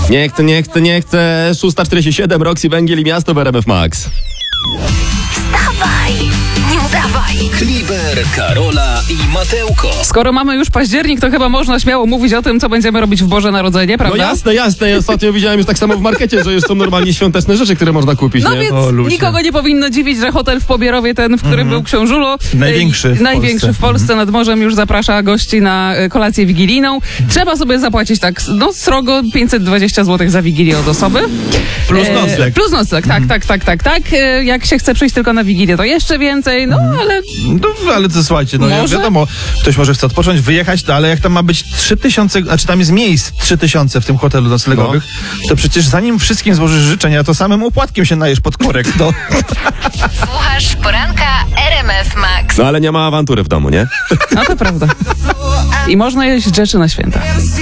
Nie chcę. 6:47, Roxy Węgiel i Miasto w RMF Max. Wstawaj, nie udawaj. Kliber, Karola i Mateuko. Skoro mamy już październik, to chyba można śmiało mówić o tym, co będziemy robić w Boże Narodzenie, prawda? No jasne. Ja ostatnio widziałem już tak samo w markecie, że już są normalnie świąteczne rzeczy, które można kupić, No nie? więc nikogo nie powinno dziwić, że hotel w Pobierowie, ten, w którym był Książulo, największy w Polsce nad morzem, już zaprasza gości na kolację wigilijną. Trzeba sobie zapłacić tak, srogo 520 zł za Wigilię od osoby. Plus nocleg. Plus nocleg, tak. Jak się chce przyjść tylko na Wigilię, to jeszcze więcej, ale... No, ale to słuchajcie, Może? wiadomo, ktoś może chce odpocząć, wyjechać, ale jak tam ma być 3000, znaczy tam jest miejsc 3000 w tym hotelu noclegowych, to przecież zanim wszystkim złożysz życzenia, to samym opłatkiem się najesz pod korek, no. Słuchasz poranka RMF Max. No ale nie ma awantury w domu, nie? No to prawda. I można jeść rzeczy na święta.